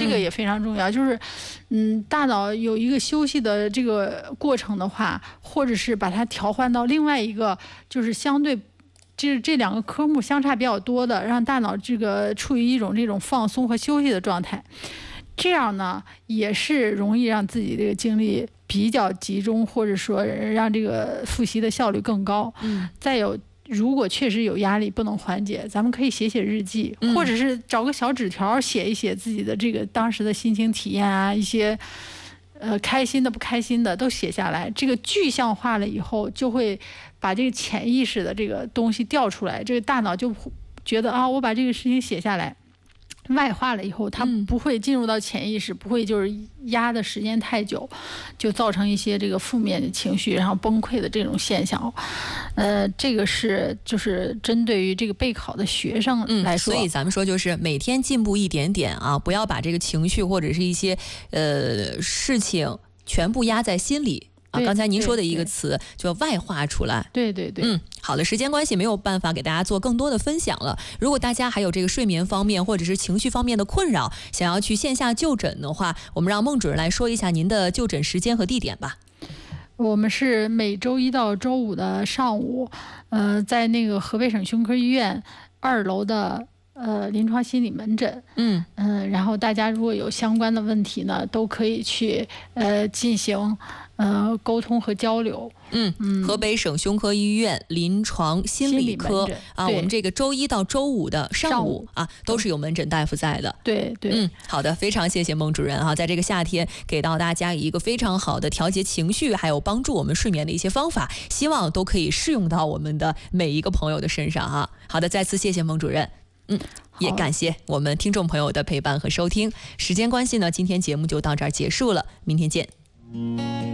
个也非常重要，就是大脑有一个休息的这个过程的话，或者是把它调换到另外一个就是相对这两个科目相差比较多的，让大脑这个处于一种这种放松和休息的状态，这样呢也是容易让自己这个精力比较集中，或者说让这个复习的效率更高。再有，如果确实有压力不能缓解，咱们可以写写日记，或者是找个小纸条写一写自己的这个当时的心情体验啊，一些开心的不开心的都写下来，这个具象化了以后，就会把这个潜意识的这个东西调出来，这个大脑就觉得啊，我把这个事情写下来，外化了以后，它不会进入到潜意识，不会就是压的时间太久，就造成一些这个负面的情绪，然后崩溃的这种现象。这个是就是针对于这个备考的学生来说， 所以咱们说就是每天进步一点点啊，不要把这个情绪或者是一些事情全部压在心里。刚才您说的一个词就要外化出来。 对对对。 好的，时间关系没有办法给大家做更多的分享了。如果大家还有这个睡眠方面或者是情绪方面的困扰，想要去线下就诊的话，我们让孟主任来说一下您的就诊时间和地点吧。 我们是每周一到周五的上午，在那个河北省胸科医院2楼的临床心理门诊。然后大家如果有相关的问题呢，都可以去进行沟通和交流。 河北省胸科医院临床心理科啊，我们这个周一到周五的上午啊，都是有门诊大夫在的。 对对。 好的，非常谢谢孟主任啊，在这个夏天给到大家一个非常好的调节情绪，还有帮助我们睡眠的一些方法，希望都可以适用到我们的每一个朋友的身上啊。好的，再次谢谢孟主任。也感谢我们听众朋友的陪伴和收听。时间关系呢，今天节目就到这儿结束了，明天见。